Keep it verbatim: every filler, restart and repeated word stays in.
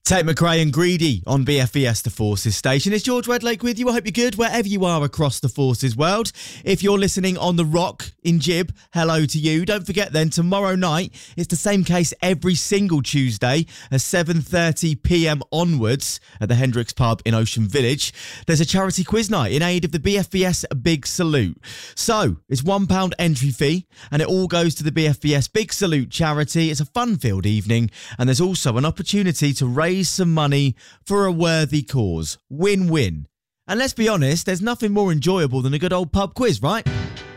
Tate McRae and Greedy on B F B S The Forces station. It's George Redlake with you. I hope you're good wherever you are across the Forces world. If you're listening on The Rock in Jib, hello to you. Don't forget then, tomorrow night, it's the same case every single Tuesday at seven thirty p m onwards at the Hendricks Pub in Ocean Village. There's a charity quiz night in aid of the B F B S Big Salute. So, it's one pound entry fee and it all goes to the B F B S Big Salute charity. It's a fun-filled evening and there's also an opportunity to raise some money for a worthy cause. Win-win. And let's be honest, there's nothing more enjoyable than a good old pub quiz, right?